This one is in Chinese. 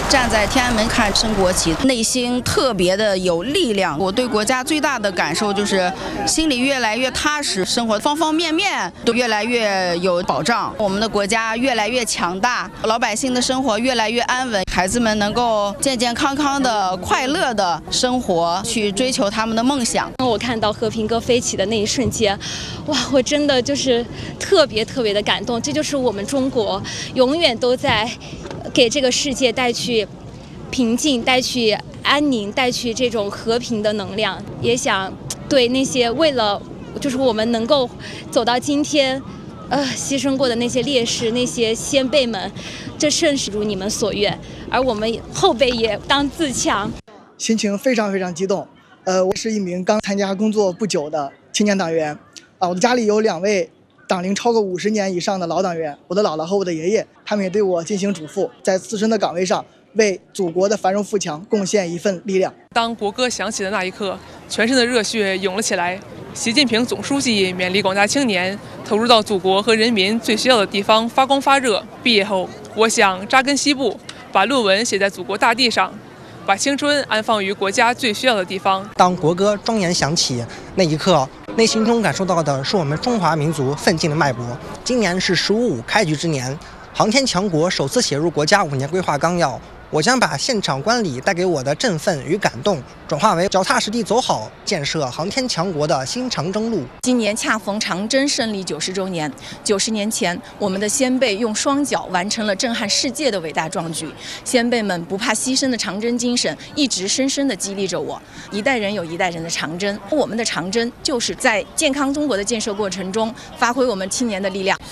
站在天安门看升国旗，内心特别的有力量。我对国家最大的感受就是心里越来越踏实，生活方方面面都越来越有保障。我们的国家越来越强大，老百姓的生活越来越安稳，孩子们能够健健康康的、快乐的生活，去追求他们的梦想。 当我看到和平鸽飞起的那一瞬间，哇，我真的就是特别的感动。这就是我们中国永远都在给这个世界带去平静、带去安宁、带去这种和平的能量。也想对那些为了就是我们能够走到今天牺牲过的那些烈士、那些先辈们，这甚是如你们所愿，而我们后辈也当自强。 心情非常激动。我是一名刚参加工作不久的青年党员。我的家里有2位党龄超过50年以上的老党员，我的姥姥和我的爷爷，他们也对我进行嘱咐，在自身的岗位上为祖国的繁荣富强贡献一份力量。 当国歌响起的那一刻，全身的热血涌了起来。习近平总书记勉励广大青年投入到祖国和人民最需要的地方发光发热。毕业后，我想扎根西部，把论文写在祖国大地上，把青春安放于国家最需要的地方。 当国歌庄严响起那一刻，内心中感受到的是我们中华民族奋进的脉搏。今年是“15+5”开局之年，航天强国首次写入国家5年规划纲要。我将把现场观礼带给我的振奋与感动，转化为脚踏实地走好建设航天强国的新长征路。 今年恰逢长征胜利90周年，90年前，我们的先辈用双脚完成了震撼世界的伟大壮举。先辈们不怕牺牲的长征精神，一直深深地激励着我。一代人有一代人的长征，我们的长征就是在健康中国的建设过程中，发挥我们青年的力量。